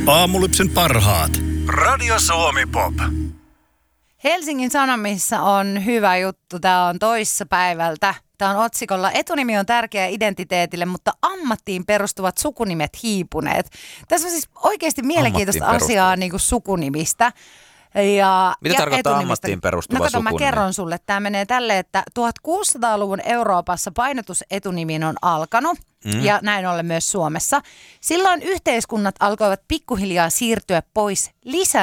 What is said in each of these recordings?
Aamulypsyn parhaat. Radio Suomi Pop. Helsingin Sanomissa on hyvä juttu. Tämä on toissapäivältä. Tämä on otsikolla: etunimi on tärkeä identiteetille, mutta ammattiin perustuvat sukunimet hiipuneet. Tässä on siis oikeasti mielenkiintoista asiaa niin kuin sukunimistä. Mitä tarkoittaa ammattiin perustuva sukunimi? Mä kerron sulle. Tämä menee tälle, että 1600-luvun Euroopassa painotus etunimiin on alkanut. Ja näin ollen myös Suomessa. Silloin yhteiskunnat alkoivat pikkuhiljaa siirtyä pois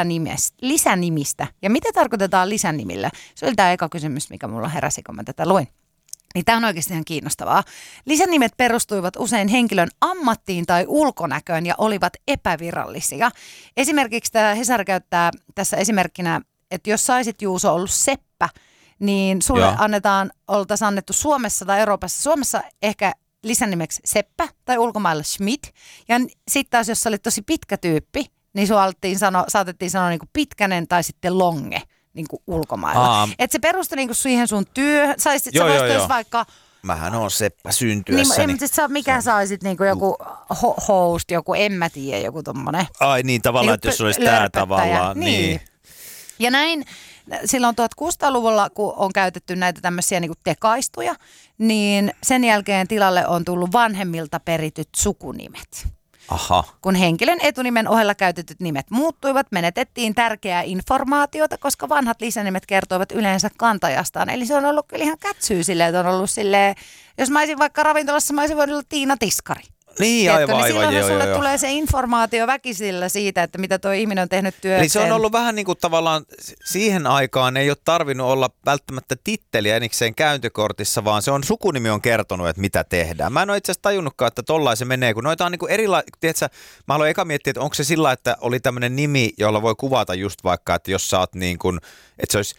lisänimistä. Ja mitä tarkoitetaan lisänimillä? Se oli tämä eka kysymys, mikä mulla heräsi, kun mä tätä luin. Niin tämä on oikeasti ihan kiinnostavaa. Lisänimet perustuivat usein henkilön ammattiin tai ulkonäköön ja olivat epävirallisia. Esimerkiksi tämä Hesari käyttää tässä esimerkkinä, että jos saisit, Juuso, ollut seppä, niin sulle oltaisiin annettu Suomessa tai Euroopassa. Suomessa ehkä lisänimeksi Seppä tai ulkomailla Schmidt. Ja sitten taas, jos sä olit tosi pitkä tyyppi, niin saatettiin sanoa niin kuin Pitkänen tai sitten Longe niin kuin ulkomailla. Että se perustui niin kuin siihen sun työhön. Sä voisit vaikka... Mähän on Seppä syntyessäni. Niin, mikä saisit niin kuin joku host, joku en mä tiedä, joku tommonen. Ai niin, tavallaan, että jos olisi tää tavallaan. Niin. Ja näin silloin 1600-luvulla, kun on käytetty näitä tämmöisiä niin kuin tekaistuja, niin sen jälkeen tilalle on tullut vanhemmilta perityt sukunimet. Aha. Kun henkilön etunimen ohella käytetyt nimet muuttuivat, menetettiin tärkeää informaatiota, koska vanhat lisänimet kertoivat yleensä kantajastaan. Eli se on ollut kyllä ihan kätsyy silleen, että on ollut silleen, jos mä olisin vaikka ravintolassa, mä olisin voinut olla Tiina Tiskari. Niin, aivan. Silloin sulle tulee se informaatio väkisillä siitä, että mitä tuo ihminen on tehnyt työkseen. Eli se on ollut vähän niin kuin tavallaan siihen aikaan ei ole tarvinnut olla välttämättä titteliä enikseen käyntikortissa, vaan se on sukunimi on kertonut, että mitä tehdään. Mä en ole itse asiassa tajunnutkaan, että tollain se menee, kun noita on niin kuin tiedätkö, mä haluan eka miettiä, että onko se sillä, että oli tämmöinen nimi, jolla voi kuvata just vaikka, että jos sä oot niin kuin, että se olisi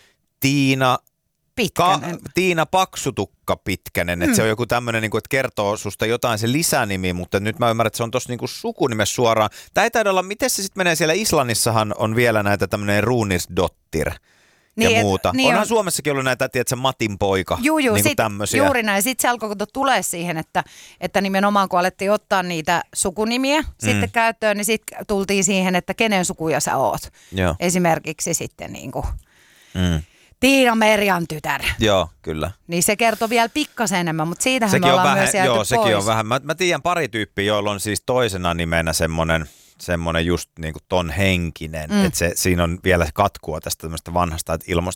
Tiina Paksutukka Pitkänen, että se on joku tämmöinen, että kertoo susta jotain se lisänimi, mutta nyt mä ymmärrän, että se on tossa sukunimessä suoraan. Tämä ei taida olla, miten se sitten menee siellä Islannissahan on vielä näitä tämmöinen Ruunisdottir ja muuta. Onhan Suomessakin ollut näitä, tiedätkö, Matin poika, niin tämmöisiä. Juuri näin. Sitten se alkoi tulee siihen, että nimenomaan kun alettiin ottaa niitä sukunimiä sitten käyttöön, niin sitten tultiin siihen, että kenen sukuja sä oot. Joo. Esimerkiksi sitten niin kuin... Tiina Merjan tytär. Joo, kyllä. Niin se kertoo vielä pikkasen enemmän, mutta siitähän sekin me ollaan myös jääty pois. Sekin on vähän. Mä tiedän pari tyyppiä, joilla on siis toisena nimenä semmoinen just niin kuin ton henkinen. Että siinä on vielä katkua tästä tämmöistä vanhasta, että